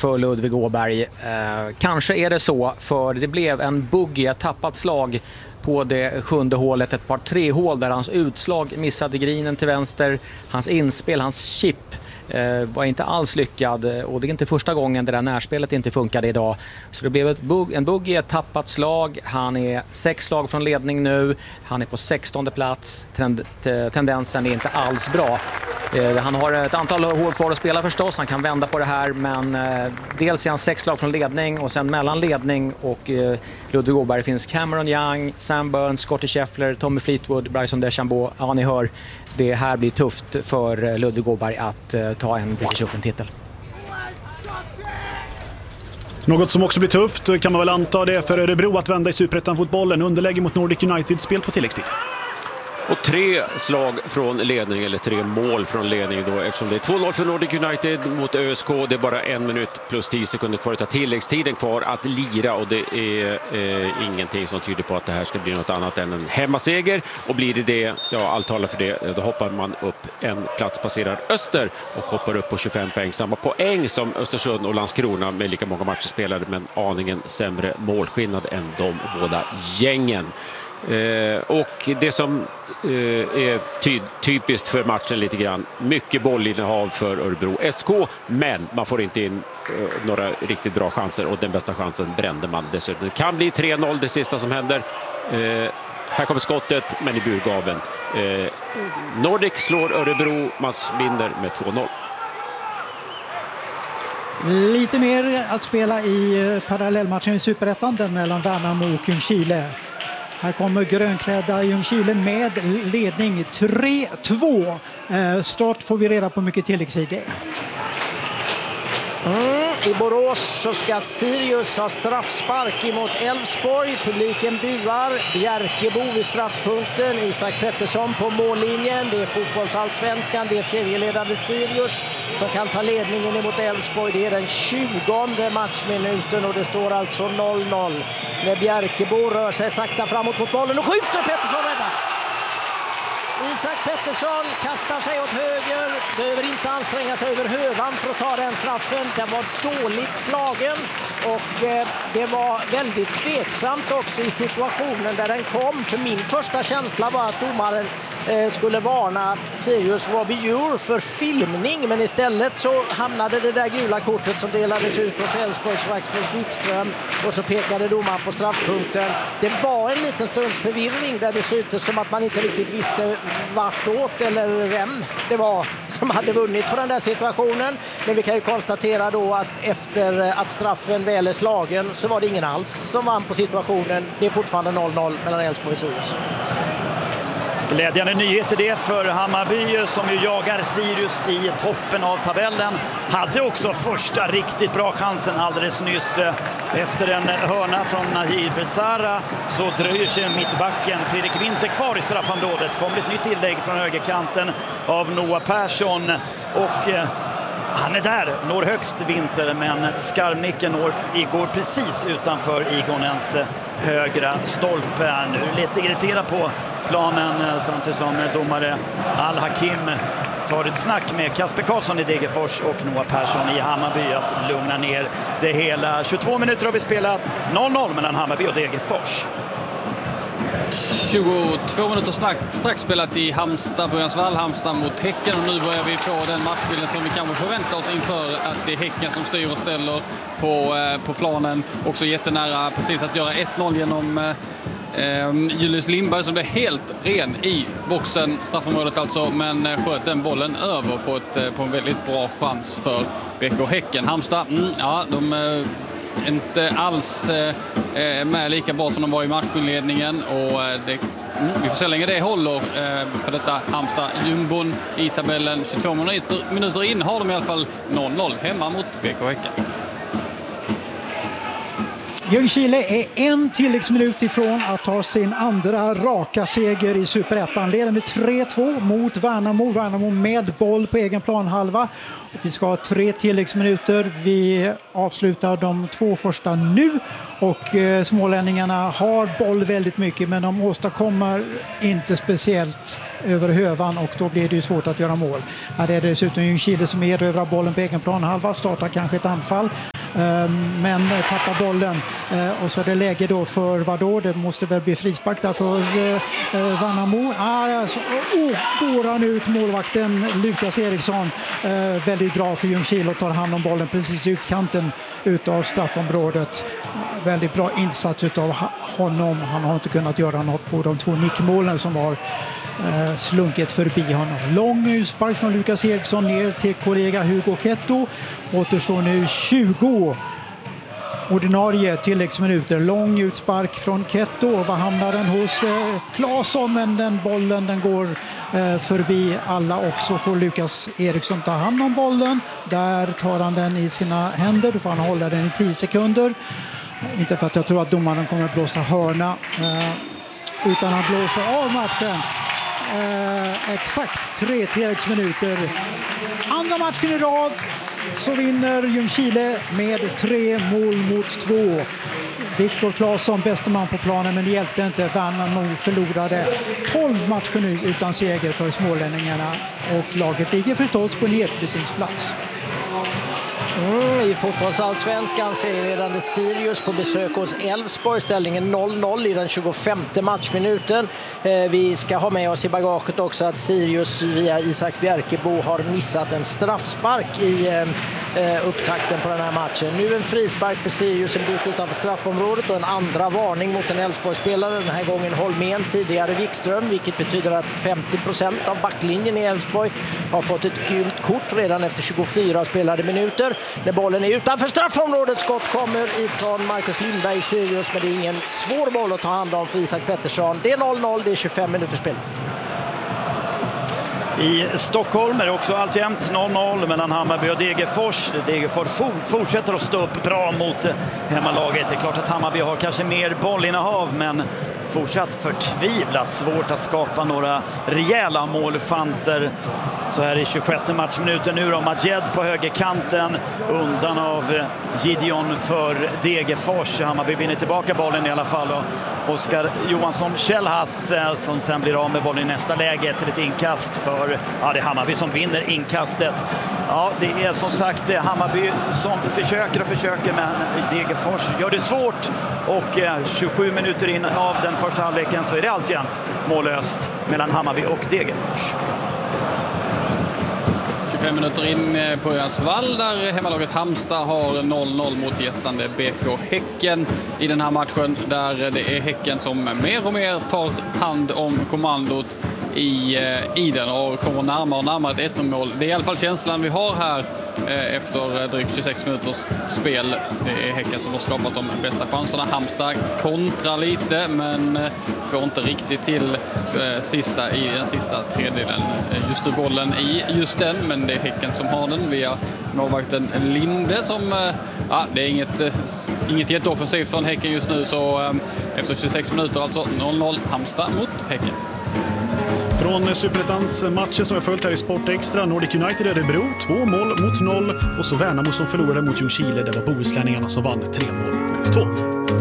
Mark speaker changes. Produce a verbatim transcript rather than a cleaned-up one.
Speaker 1: för Ludvig Åberg. Eh, kanske är det så, för det blev en buggy, ett tappat slag på det sjunde hålet, ett par tre hål där hans utslag missade grinen till vänster, hans inspel, hans chip eh, var inte alls lyckad, och det är inte första gången det där närspelet inte funkade idag. Så det blev ett bug, en buggy, ett tappat slag. Han är sex slag från ledning nu, han är på sextonde plats. Trend, tendensen är inte alls bra. Eh, han har ett antal hål kvar att spela förstås, han kan vända på det här, men eh, dels är han sex slag från ledning, och sen mellan ledning och eh, Ludvig Åberg finns Cameron Young, Sam Burns, Scottie Scheffler, Tommy Fleetwood, Bryson DeChambeau. Ja, ni hör, det här blir tufft för Ludvig Åberg att uh, ta en British Open-titel.
Speaker 2: Något som också blir tufft kan man väl anta det för Örebro att vända i Superettan-fotbollen. Underläge mot Nordic United-spel på tilläggstid.
Speaker 3: Och tre slag från ledning, eller tre mål från ledning då, eftersom det är två noll för Nordic United mot Ö S K. Det är bara en minut plus tio sekunder kvar att tilläggstiden kvar att lira, och det är eh, ingenting som tyder på att det här ska bli något annat än en hemmaseger. Och blir det det, ja, allt talar för det, då hoppar man upp en plats, passerar Öster och hoppar upp på tjugofem poäng. Samma poäng som Östersund och Landskrona med lika många matcher spelade, men aningen sämre målskillnad än de båda gängen. Eh, och det som eh, är ty- typiskt för matchen lite grann, mycket bollinnehav för Örebro S K, men man får inte in eh, några riktigt bra chanser, och den bästa chansen brände man dessutom. Det kan bli tre noll det sista som händer. Eh, här kommer skottet, men i burgaven. Eh, Nordic slår Örebro, man vinner med två noll.
Speaker 4: Lite mer att spela i parallellmatchen i Superettan, den mellan Värnamo och Ljungskile. Här kommer grönklädda Ljungskile med ledning tre två. Start får vi reda på mycket tilläggstid det är.
Speaker 5: Mm, I Borås så ska Sirius ha straffspark emot Elfsborg. Publiken buar. Bjärkebo vid straffpunkten. Isak Pettersson på mållinjen. Det är fotbollsallsvenskan. Det är serieledande Sirius som kan ta ledningen emot Elfsborg. Det är den tjugonde matchminuten och det står alltså noll noll. När Bjärkebo rör sig sakta framåt mot bollen och skjuter, Pettersson räddar. Isak Pettersson kastar sig åt höger, behöver inte anstränga sig över hövan för att ta den straffen. Den var dåligt slagen och eh, det var väldigt tveksamt också i situationen där den kom. För min första känsla var att domaren eh, skulle varna Sirius Robbie Ure för filmning, men istället så hamnade det där gula kortet som delades ut hos Elfsborgs Rasmus Wikström och så pekade domaren på straffpunkten. Det var en liten stunds förvirring där det syntes som att man inte riktigt visste vartåt eller vem det var som hade vunnit på den där situationen. Men vi kan ju konstatera då att efter att straffen väl är slagen så var det ingen alls som vann på situationen. Det är fortfarande noll noll mellan Elfsborg och Sirius.
Speaker 2: Glädjande nyheter det för Hammarby som ju jagar Sirius i toppen av tabellen. Hade också första riktigt bra chansen alldeles nyss. Efter en hörna från Nahir Besara så dröjer sig mittbacken Fredrik Winter kvar i straffområdet. Kommer ett nytt inlägg från högerkanten av Noah Persson och eh, han är där, når högst Winter, men skarvnicken når, går precis utanför Igonens högra stolpe. Nu lite irriterad på planen samtidigt som domare Al-Hakim tar ett snack med Kasper Karlsson i Degerfors och Noah Persson i Hammarby att lugna ner det hela. tjugotvå minuter har vi spelat, noll noll mellan Hammarby och Degerfors.
Speaker 6: tjugotvå minuter strax, strax spelat i Halmstad, Brunnsvall, Halmstad mot Häcken, och nu börjar vi få den matchbilden som vi kanske förväntar oss inför att det är Häcken som styr och ställer på, eh, på planen. Också jättenära precis att göra ett noll genom eh, Julius Lindberg som blev helt ren i boxen, straffområdet alltså, men eh, sköt den bollen över på, ett, eh, på en väldigt bra chans för B K Häcken. Halmstad, mm, ja, de eh, inte alls eh, med lika bra som de var i matchledningen, och eh, det, mm, vi får se länge det håller eh, för detta Halmstad. Jumbon i tabellen tjugotvå minuter, minuter in har de i alla fall noll noll hemma mot B K Häcken.
Speaker 4: Ljungskile är en tilläggsminut ifrån att ta sin andra raka seger i Superettan. Leder med tre två mot Värnamo. Värnamo med boll på egen planhalva. Och vi ska ha tre tilläggsminuter. Vi avslutar de två första nu. Och eh, smålänningarna har boll väldigt mycket, men de åstadkommer inte speciellt över hövan, och då blir det ju svårt att göra mål. Här är det dessutom Ljungskile som är över bollen på egen planhalva. Startar kanske ett anfall. men tappar bollen. Och så är det läge då för vadå? Det måste väl bli frispark där för Värnamo. Ah, alltså, oh, går han ut målvakten Lukas Eriksson. Väldigt bra för Ljungskile och tar hand om bollen precis i utkanten utav straffområdet. Väldigt bra insats utav honom. Han har inte kunnat göra något på de två nickmålen som har eh, slunkit förbi honom. Lång utspark från Lukas Eriksson ner till kollega Hugo Ketto. Återstår nu tjugo ordinarie tilläggsminuter. Lång utspark från Ketto. Vad hamnar den hos eh, Claesson, men den bollen den går eh, förbi alla och så får Lukas Eriksson ta hand om bollen. Där tar han den i sina händer. Då får han hålla den i tio sekunder. Inte för att jag tror att domaren kommer att blåsa hörna eh, utan att blåsa av matchen. Eh, exakt tre tilläggsminuter. Andra matchen i rad så vinner Ljungskile med tre mål mot två. Viktor Claesson, bästa man på planen, men det hjälpte inte. Värnamo förlorade tolv matcher nu utan seger för smålänningarna och laget ligger förstås på nedflyttningsplats.
Speaker 5: Mm, I fotbollsallsvenskan serieledande Sirius på besök hos Elfsborg. Ställningen noll noll i den tjugofemte matchminuten. Eh, vi ska ha med oss i bagaget också att Sirius via Isak Bjerkebo har missat en straffspark i eh, upptakten på den här matchen. Nu en frispark för Sirius en bit utanför straffområdet och en andra varning mot en Elfsborg-spelare. Den här gången Holmén, tidigare Wikström, vilket betyder att femtio procent av backlinjen i Elfsborg har fått ett gult kort redan efter tjugofyra spelade minuter. När bollen är utanför straffområdet, skott kommer ifrån Marcus Lindberg i Sirius, men det är ingen svår boll att ta hand om för Isak Pettersson. Det är noll noll, det är tjugofem minuter spel.
Speaker 2: I Stockholm är det också alltjämt noll noll mellan Hammarby och Degerfors. Degerfors fortsätter att stå upp bra mot hemmalaget. Det är klart att Hammarby har kanske mer bollinnehav, men fortsatt förtvivlat svårt att skapa några rejäla målchanser. Så här i tjugosjätte matchminuten nu då, Majed på högerkanten undan av Gideon för Degerfors. Hammarby vinner tillbaka bollen i alla fall, och Oskar Johansson Kjellhass som sen blir av med bollen i nästa läge till ett inkast för, ja, det är Hammarby som vinner inkastet. Ja, det är som sagt det Hammarby som försöker och försöker, men Degerfors gör det svårt, och tjugosju minuter in av den första halvleken så är det alltjämt mållöst mellan Hammarby och Degerfors.
Speaker 6: tjugofem minuter in på Örjansvall där hemmalaget Halmstad har noll noll mot gästande B K Häcken i den här matchen, där det är Häcken som mer och mer tar hand om kommandot i, i den och kommer närmare och närmare ett ett noll-mål. Det är i alla fall känslan vi har här eh, efter drygt tjugosex minuters spel. Det är Häcken som har skapat de bästa chanserna. Halmstad kontrar lite, men eh, får inte riktigt till eh, sista i den sista tredjedelen. Eh, just bollen i just den, men det är Häcken som har den via målvakten Linde som, eh, ja, det är inget, eh, inget jätteoffensivt från Häcken just nu, så eh, efter tjugosex minuter alltså noll noll Halmstad mot Häcken.
Speaker 7: Från Superettans matcher som jag följt här i Sport Extra, Nordic United Örebro, två mål mot noll, och så Värnamo som förlorade mot Ljungskile, det var bohuslänningarna som vann tre mål mot två.